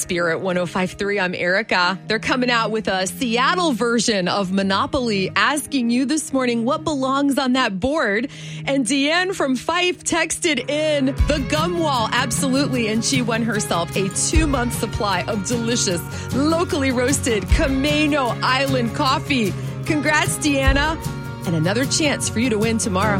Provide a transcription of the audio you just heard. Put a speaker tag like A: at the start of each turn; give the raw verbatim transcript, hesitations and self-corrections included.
A: Spirit one oh five point three. I'm Erica. They're coming out with a Seattle version of Monopoly, asking you this morning what belongs on that board. And Deanne from Fife texted in the gum wall. Absolutely. And she won herself a two-month supply of delicious, locally roasted Camino Island coffee. Congrats, Deanna. And another chance for you to win tomorrow.